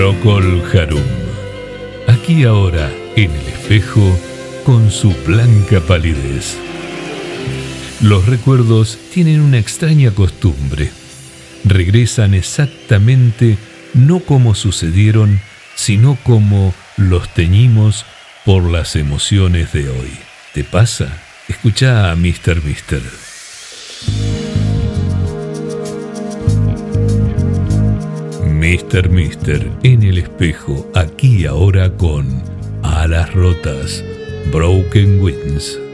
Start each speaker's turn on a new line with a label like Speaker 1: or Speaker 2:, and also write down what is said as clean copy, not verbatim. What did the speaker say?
Speaker 1: Procol Harum. Aquí ahora, en el espejo, con su blanca palidez. Los recuerdos tienen una extraña costumbre. Regresan exactamente no como sucedieron, sino como los teñimos por las emociones de hoy. ¿Te pasa? Escucha a Mr. Mister. Mr. Mister en el espejo, aquí ahora con Alas Rotas, Broken Wings.